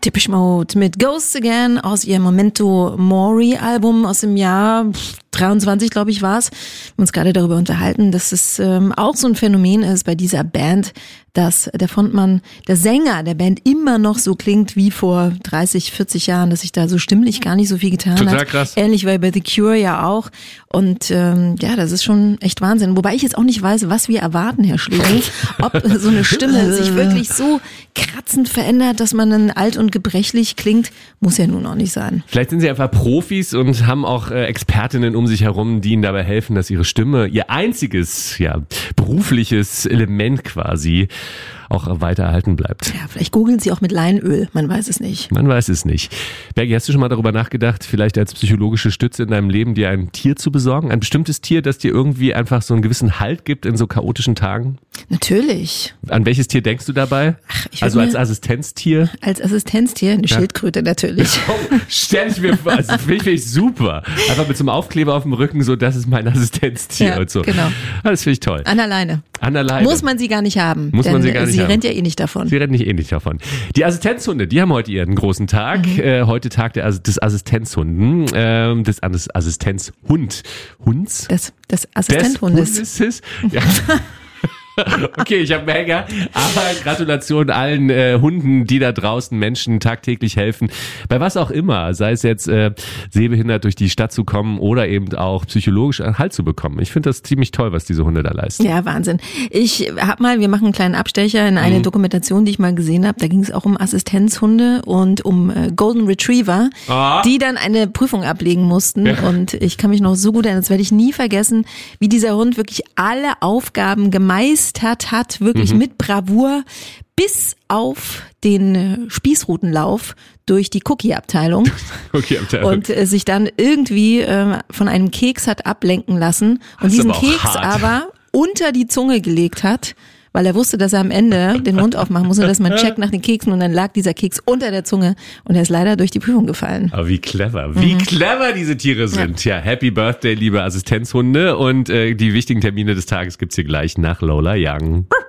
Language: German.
Depeche Mode mit Ghosts Again aus ihrem Memento Mori Album aus dem Jahr 23, glaube ich, war es. Wir haben uns gerade darüber unterhalten, dass es auch so ein Phänomen ist bei dieser Band, dass der Frontmann, der Sänger der Band immer noch so klingt wie vor 30, 40 Jahren, dass sich da so stimmlich gar nicht so viel getan hat. Total krass. Ähnlich wie bei The Cure ja auch. Und ja, das ist schon echt Wahnsinn. Wobei ich jetzt auch nicht weiß, was wir erwarten, Herr Schlegel. Ob so eine Stimme sich wirklich so kratzend verändert, dass man dann alt und gebrechlich klingt, muss ja nun auch nicht sein. Vielleicht sind sie einfach Profis und haben auch Expertinnen um sich herum, die ihnen dabei helfen, dass ihre Stimme, ihr einziges, berufliches Element quasi, auch weiter erhalten bleibt. Ja, vielleicht googeln sie auch mit Leinöl, man weiß es nicht. Man weiß es nicht. Bergi, hast du schon mal darüber nachgedacht, vielleicht als psychologische Stütze in deinem Leben dir ein Tier zu besorgen? Ein bestimmtes Tier, das dir irgendwie einfach so einen gewissen Halt gibt in so chaotischen Tagen? Natürlich. An welches Tier denkst du dabei? Also als Assistenztier? Als Assistenztier? Eine Schildkröte natürlich. Oh, stell ich mir vor, also finde ich super. Einfach mit so einem Aufkleber auf dem Rücken, so, das ist mein Assistenztier und so. Genau. Das finde ich toll. An alleine. Muss man sie gar nicht haben. Muss man sie gar nicht haben. Sie rennt ja eh nicht davon. Sie rennt nicht eh nicht davon. Die Assistenzhunde, die haben heute ihren großen Tag. Heute Tag des Assistenzhunden. Des Assistenzhund. Hunds? Des Assistenzhundes. Ja. Okay, ich habe einen Hänger, aber Gratulation allen Hunden, die da draußen Menschen tagtäglich helfen, bei was auch immer, sei es jetzt sehbehindert durch die Stadt zu kommen oder eben auch psychologisch einen Halt zu bekommen. Ich finde das ziemlich toll, was diese Hunde da leisten. Ja, Wahnsinn. Wir machen einen kleinen Abstecher in eine Dokumentation, die ich mal gesehen habe. Da ging es auch um Assistenzhunde und um Golden Retriever, die dann eine Prüfung ablegen mussten. Ja. Und ich kann mich noch so gut erinnern, das werde ich nie vergessen, wie dieser Hund wirklich alle Aufgaben gemeistert hat, wirklich mit Bravour, bis auf den Spießrutenlauf durch die Cookie-Abteilung. Und sich dann irgendwie von einem Keks hat ablenken lassen und diesen Keks aber unter die Zunge gelegt hat, weil er wusste, dass er am Ende den Mund aufmachen muss und dass man checkt nach den Keksen und dann lag dieser Keks unter der Zunge und er ist leider durch die Prüfung gefallen. Aber wie clever diese Tiere sind. Ja, Happy Birthday, liebe Assistenzhunde, und die wichtigen Termine des Tages gibt's hier gleich nach Lola Young.